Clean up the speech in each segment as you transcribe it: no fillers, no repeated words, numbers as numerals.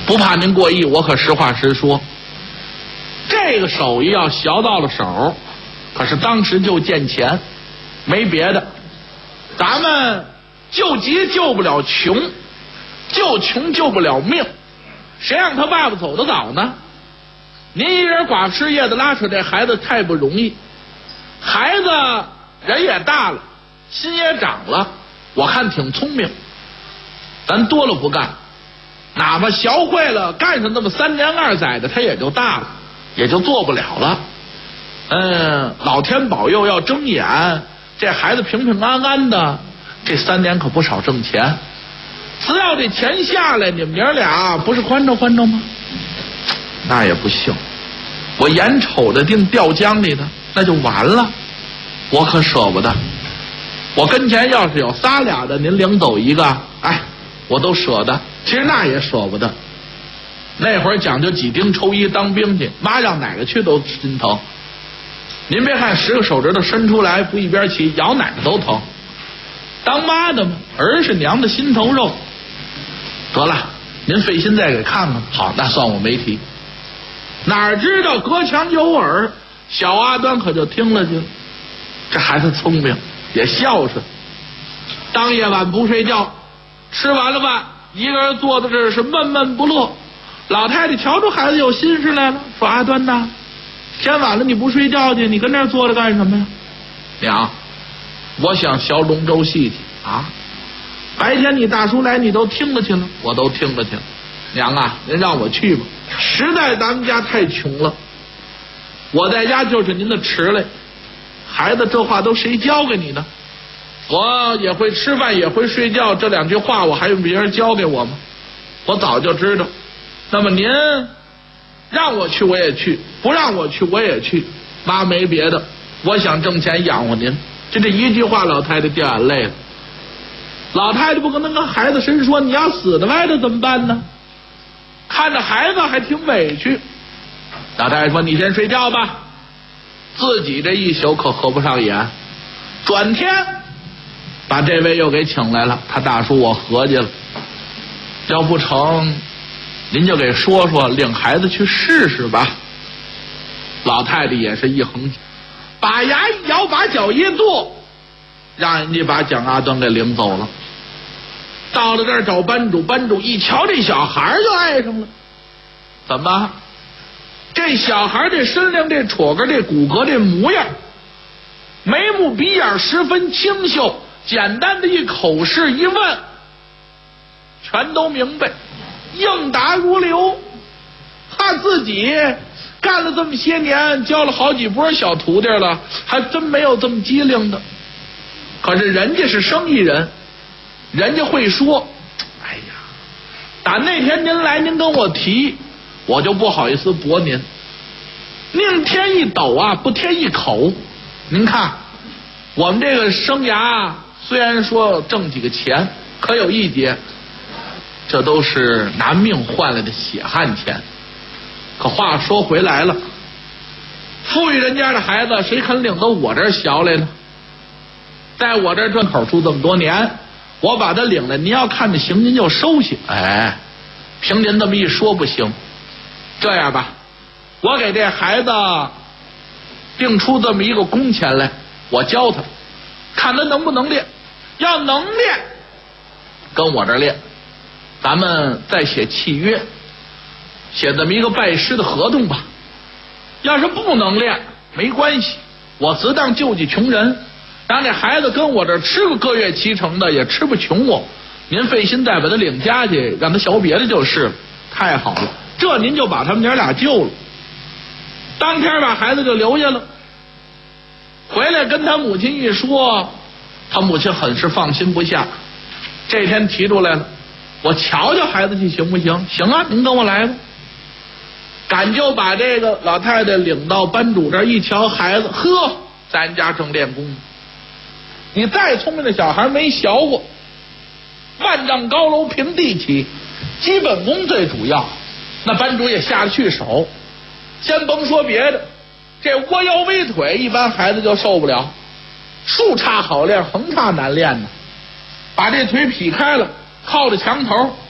不怕您过意，我可实话实说，这个手艺要学到了手，可是当时就见钱，没别的。咱们救急救不了穷，救穷救不了命，谁让他爸爸走得早呢？您一人寡妇失业的拉扯这孩子太不容易，孩子人也大了，心也长了，我看挺聪明，咱多了不干，哪怕学会了，干上那么3年2载的，他也就大了，也就做不了了。老天保佑要睁眼，这孩子平平安安的，这3年可不少挣钱。只要这钱下来，你们娘俩不是欢着欢着吗？那也不行，我眼瞅着定掉江里的，那就完了，我可舍不得。我跟前要是有仨俩的，您领走一个，哎，我都舍得。其实那也舍不得。那会儿讲究几丁抽一当兵去，妈让哪个去都心疼。您别看10个手指头伸出来不一边齐，咬哪个都疼。当妈的嘛，儿是娘的心头肉。得了，您费心再给看看。好，那算我没提。哪知道隔墙有耳，小阿端可就听了去了。这孩子聪明，也孝顺。当夜晚不睡觉，吃完了饭，一个人坐在这儿是闷闷不乐。老太太瞧出孩子有心事来了，说：“阿端呐，天晚了你不睡觉去，你跟这儿坐着干什么呀？”娘，我想学龙舟戏去啊。白天你大叔来你都听了去了，我都听了去了。娘啊，您让我去吧，实在咱们家太穷了，我在家就是您的池来。孩子这话都谁教给你的？我也会吃饭也会睡觉，这2句话我还用别人教给我吗？我早就知道。那么您让我去我也去，不让我去我也去，妈没别的，我想挣钱养活您。就这一句话，老太太掉眼泪了。老太太不可能跟孩子神说，你要死在外头怎么办呢？看着孩子还挺委屈。老太太说，你先睡觉吧。自己这一宿可合不上眼，转天把这位又给请来了。他大叔我合计了，要不成您就给说说，领孩子去试试吧。老太太也是一横，把牙一咬，把脚一跺，让人家把蒋阿端给领走了。到了这儿找班主，班主一瞧这小孩就爱上了。怎么？这小孩这身量这戳个这骨骼这模样，眉目鼻眼十分清秀，简单的一口试一问全都明白，应答如流。他自己干了这么些年，教了好几波小徒弟了，还真没有这么机灵的。可是人家是生意人，人家会说，哎呀，打那天您来您跟我提，我就不好意思驳您，宁添一斗啊，不添一口。您看我们这个生涯虽然说挣几个钱，可有一节，这都是拿命换来的血汗钱。可话说回来了，富裕人家的孩子谁肯领到我这儿学来呢？在我这儿转口处这么多年，我把他领来，您要看着行您就收下。哎，凭您这么一说不行。这样吧，我给这孩子定出这么一个工钱来，我教他，看他能不能练。要能练，跟我这儿练，咱们再写契约，写这么一个拜师的合同吧。要是不能练没关系，我只当救济穷人，让这孩子跟我这儿吃个月7成的，也吃不穷我。您费心再把他领家去，让他学别的就是了。太好了，这您就把他们娘俩救了。当天把孩子就留下了，回来跟他母亲一说，他母亲很是放心不下。这天提出来了，我瞧瞧孩子去行不行？行啊，您跟我来吧。赶就把这个老太太领到班主这儿一瞧，孩子，呵，咱家正练功。你再聪明的小孩没学过，万丈高楼平地起，基本功最主要。那班主也下得去手。先甭说别的，这窝腰围腿一般孩子就受不了，竖叉好练，横叉难练呢。把这腿劈开了，靠着墙头，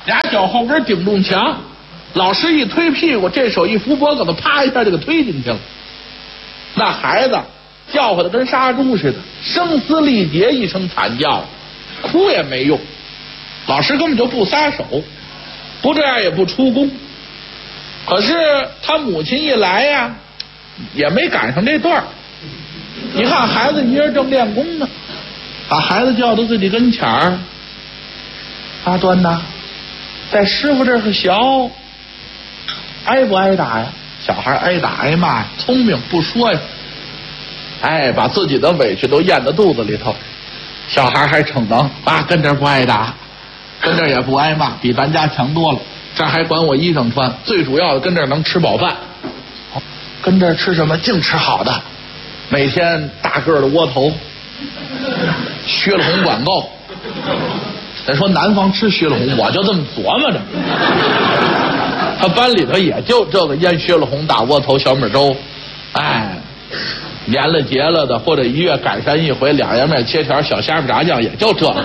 俩脚后跟顶住墙，老师一推屁股，这手一扶脖子，啪一下就给推进去了。那孩子叫唤的跟杀猪似的，声嘶力竭一声惨叫，哭也没用。老师根本就不撒手，不这样也不出宫。可是他母亲一来呀，也没赶上这段。你看孩子一人正练功呢，把孩子叫到自己跟前儿，阿端呐，在师傅这儿学，挨不挨打呀？小孩挨打挨骂，聪明不说呀，哎，把自己的委屈都咽到肚子里头。小孩还逞能啊，跟这儿不挨打，跟这儿也不挨骂，比咱家强多了。这还管我衣裳穿，最主要的跟这儿能吃饱饭。跟这儿吃什么？净吃好的，每天大个的窝头，薛了红管够。咱说南方吃薛了红，我就这么琢磨着。他班里头也就这个腌薛了红、大窝头、小米粥，哎，年了节了的，或者一月改善一回，两样面切条、小虾米炸酱，也就这个。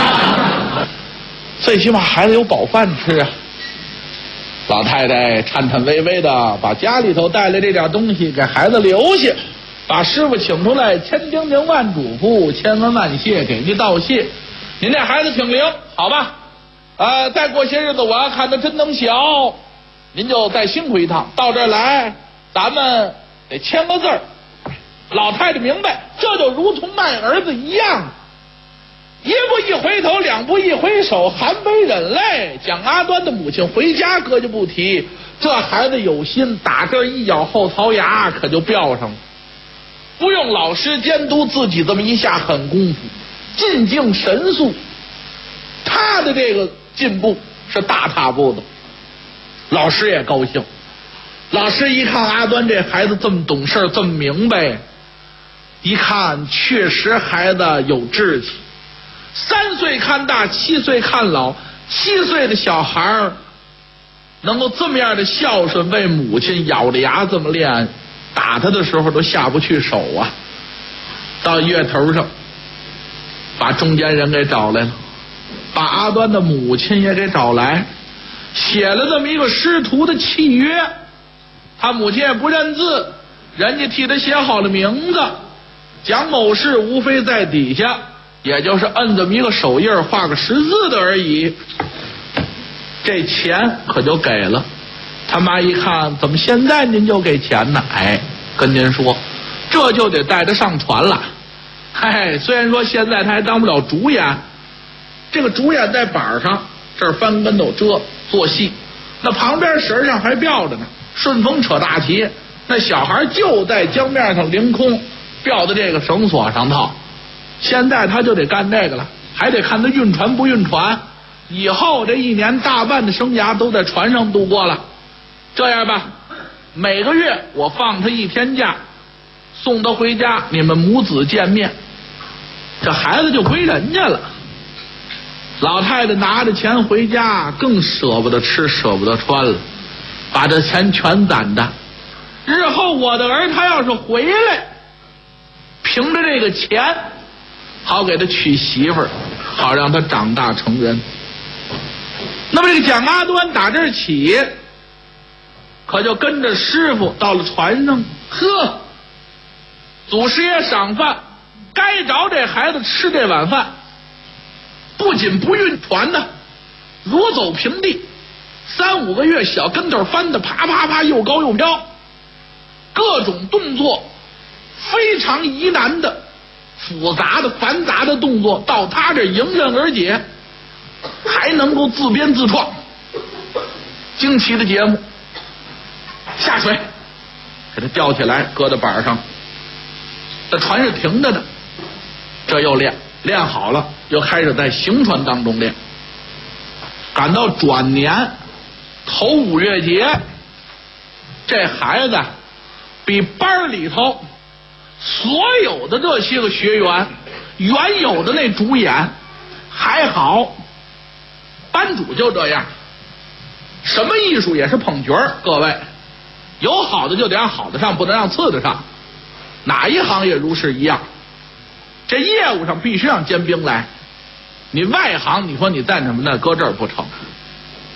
最起码孩子有饱饭吃啊。老太太颤颤巍巍的把家里头带来这点东西给孩子留下，把师傅请出来，千叮咛万嘱咐，千恩万谢，给您道谢。您这孩子挺灵，好吧？再过些日子我要看他真能学，您就再辛苦一趟，到这儿来，咱们得签个字儿。老太太明白，这就如同卖儿子一样。一步一回头，两步一挥手，含悲忍泪。蒋阿端的母亲回家搁就不提，这孩子有心，打这一咬后槽牙可就飙上了。不用老师监督，自己这么一下狠功夫，进境神速。他的这个进步是大踏步的，老师也高兴。老师一看阿端这孩子这么懂事，这么明白，一看确实孩子有志气。3岁看大，7岁看老，7岁的小孩能够这么样的孝顺，为母亲咬着牙这么练，打他的时候都下不去手啊。到月头上，把中间人给找来了，把阿端的母亲也给找来，写了这么一个师徒的契约。他母亲也不认字，人家替他写好了名字，蒋某氏无非在底下，也就是摁这么一个手印，画个10字的而已。这钱可就给了。他妈一看，怎么现在您就给钱呢？哎，跟您说，这就得带他上船了。嗨，虽然说现在他还当不了主演，这个主演在板上，这儿翻跟头遮做戏，那旁边绳上还吊着呢，顺风扯大旗。那小孩就在江面上凌空吊在这个绳索上头。现在他就得干这个了，还得看他运船不运船。以后这1年大半的生涯都在船上度过了。这样吧，每个月我放他1天假，送他回家，你们母子见面。这孩子就归人家了。老太太拿着钱回家，更舍不得吃舍不得穿了，把这钱全攒着。日后我的儿他要是回来，凭着这个钱好给他娶媳妇儿，好让他长大成人。那么这个蒋阿端打这儿起，可就跟着师傅到了船上。呵，祖师爷赏饭，该着这孩子吃这碗饭。不仅不晕船呢，如走平地，3、5个月小跟头翻的啪啪啪又高又飘，各种动作非常疑难的复杂的繁杂的动作到他这迎刃而解，还能够自编自创惊奇的节目。下水给他吊起来，搁在板上，这船是停着的，这又练好了，又开始在行船当中练。赶到转年头5月节，这孩子比班里头所有的这些个学员原有的那主演还好。班主就这样，什么艺术也是捧角儿，各位有好的就得让好的上，不能让次的上，哪一行也如是一样。这业务上必须让尖兵来，你外行你说你在什么呢，搁这儿不成。